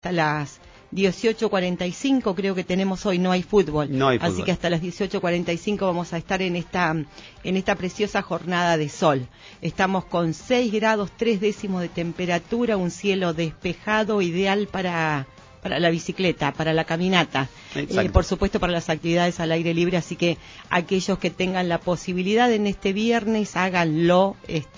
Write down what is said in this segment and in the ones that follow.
Hasta las 18:45 creo que tenemos hoy, no hay fútbol. No hay fútbol. Así que hasta las 18:45 vamos a estar en esta preciosa jornada de sol. Estamos con 6 grados 3 décimos de temperatura, un cielo despejado, ideal para la bicicleta, para la caminata, por supuesto para las actividades al aire libre, así que aquellos que tengan la posibilidad en este viernes, háganlo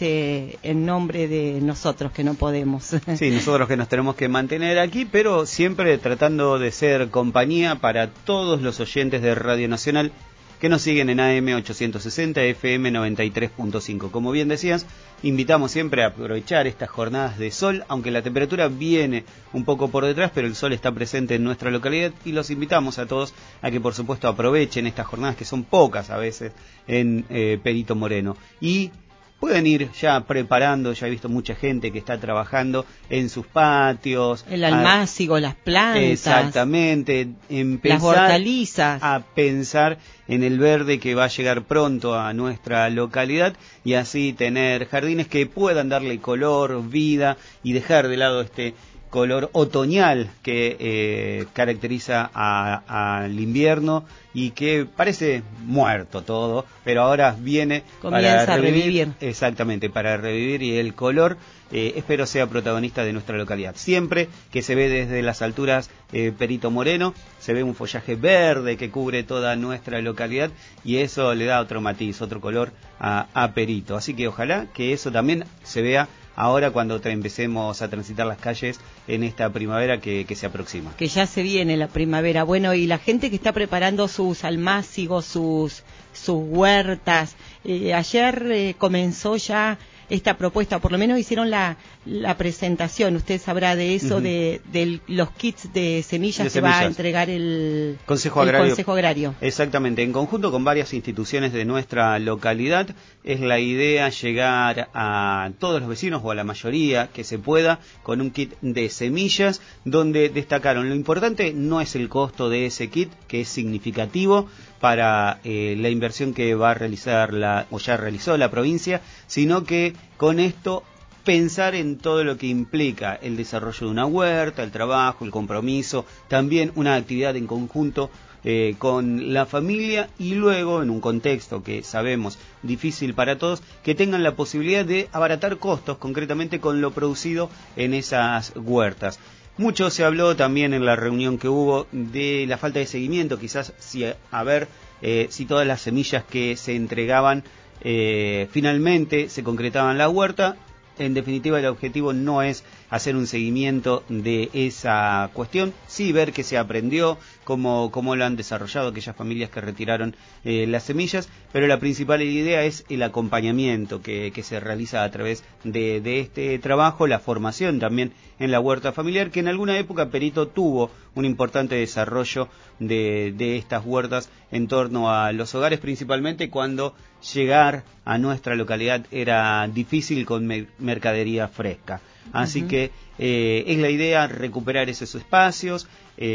en nombre de nosotros que no podemos. Sí, nosotros que nos tenemos que mantener aquí, pero siempre tratando de ser compañía para todos los oyentes de Radio Nacional que nos siguen en AM 860, FM 93.5. Como bien decías, invitamos siempre a aprovechar estas jornadas de sol, aunque la temperatura viene un poco por detrás, pero el sol está presente en nuestra localidad y los invitamos a todos a que por supuesto aprovechen estas jornadas que son pocas a veces en Perito Moreno. Y pueden ir ya preparando, ya he visto mucha gente que está trabajando en sus patios. El almácigo, las plantas. Exactamente, empezar las hortalizas. A pensar en el verde que va a llegar pronto a nuestra localidad y así tener jardines que puedan darle color, vida y dejar de lado este color otoñal que caracteriza al invierno y que parece muerto todo, pero ahora viene comienza para revivir. Exactamente, para revivir, y el color espero sea protagonista de nuestra localidad. Siempre que se ve desde las alturas Perito Moreno, se ve un follaje verde que cubre toda nuestra localidad y eso le da otro matiz, otro color a Perito. Así que ojalá que eso también se vea ahora cuando empecemos a transitar las calles en esta primavera que se aproxima. Que ya se viene la primavera. Bueno, y la gente que está preparando sus almácigos, sus huertas. Ayer comenzó ya esta propuesta, por lo menos hicieron la presentación, usted sabrá de eso, de los kits de semillas que va a entregar el Consejo Agrario. Exactamente, en conjunto con varias instituciones de nuestra localidad, es la idea llegar a todos los vecinos o a la mayoría que se pueda con un kit de semillas, donde destacaron lo importante no es el costo de ese kit, que es significativo para la inversión que va a realizar o ya realizó la provincia, sino que con esto pensar en todo lo que implica el desarrollo de una huerta, el trabajo, el compromiso, también una actividad en conjunto con la familia y luego en un contexto que sabemos difícil para todos, que tengan la posibilidad de abaratar costos concretamente con lo producido en esas huertas. Mucho se habló también en la reunión que hubo de la falta de seguimiento, quizás si todas las semillas que se entregaban finalmente se concretaban en la huerta. En definitiva, el objetivo no es hacer un seguimiento de esa cuestión, sí ver qué se aprendió, cómo lo han desarrollado aquellas familias que retiraron las semillas, pero la principal idea es el acompañamiento que se realiza a través de este trabajo, la formación también en la huerta familiar, que en alguna época Perito tuvo un importante desarrollo de estas huertas en torno a los hogares, principalmente cuando llegar a nuestra localidad era difícil con mercadería fresca. Así que es la idea recuperar esos espacios,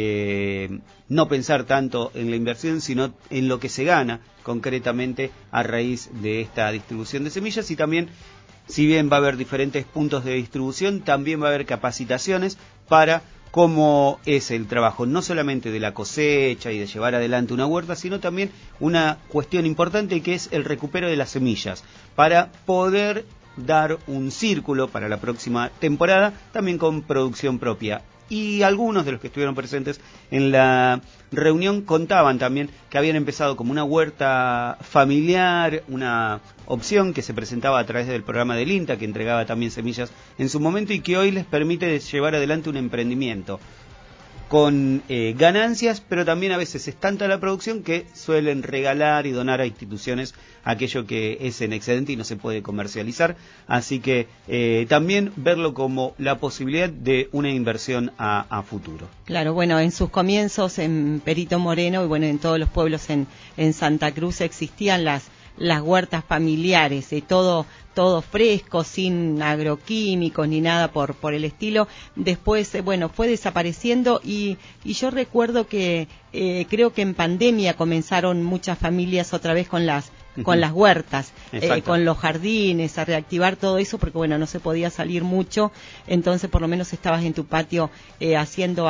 no pensar tanto en la inversión, sino en lo que se gana concretamente a raíz de esta distribución de semillas. Y también, si bien va a haber diferentes puntos de distribución, también va a haber capacitaciones para cómo es el trabajo, no solamente de la cosecha y de llevar adelante una huerta, sino también una cuestión importante que es el recupero de las semillas, para poder dar un círculo para la próxima temporada, también con producción propia. Y algunos de los que estuvieron presentes en la reunión contaban también que habían empezado como una huerta familiar, una opción que se presentaba a través del programa del INTA, que entregaba también semillas en su momento y que hoy les permite llevar adelante un emprendimiento con ganancias, pero también a veces es tanta la producción que suelen regalar y donar a instituciones aquello que es en excedente y no se puede comercializar, así que también verlo como la posibilidad de una inversión a futuro. Claro, bueno, en sus comienzos en Perito Moreno y bueno, en todos los pueblos en Santa Cruz existían las huertas familiares, todo fresco, sin agroquímicos ni nada por el estilo. Después, bueno, fue desapareciendo y yo recuerdo que creo que en pandemia comenzaron muchas familias otra vez con las con las huertas, Exacto. con los jardines, a reactivar todo eso, porque bueno, no se podía salir mucho, entonces por lo menos estabas en tu patio haciendo